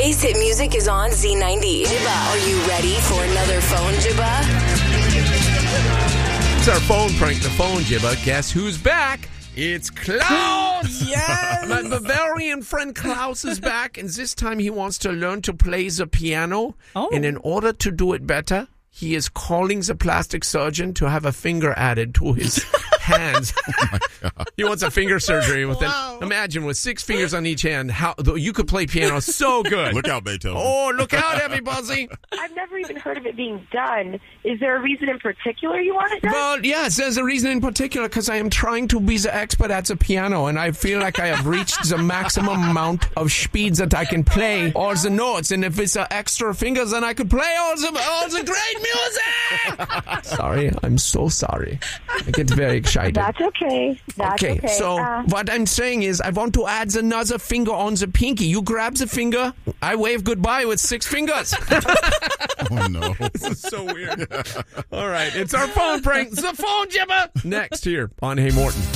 Today's hit music is on Z90. Jibba, are you ready for another phone Jibba? It's our phone prank, the phone Jibba. Guess who's back? It's Klaus! Yes! My Bavarian friend Klaus is back, and this time he wants to learn to play the piano. Oh. And in order to do it better, he is calling the plastic surgeon to have a finger added to his hands. Oh my God. He wants a finger surgery with Wow. imagine with 6 fingers on each hand. How you could play piano so good. Look out, Beethoven. Oh, look out, everybody. I've never even heard of it being done. Is there a reason in particular you want it done? Well, yes, there's a reason in particular, because I am trying to be the expert at the piano, and I feel like I have reached the maximum amount of speeds that I can play all the notes, and if it's extra fingers, then I could play all the great music! Sorry, I'm so sorry. I get very excited. That's okay. That's okay. So what I'm saying is I want to add another finger on the pinky. You grab the finger, I wave goodbye with 6 fingers. Oh, no. This is so weird. All right, it's our phone prank, the phone Jibba. Next here on Hey Morton.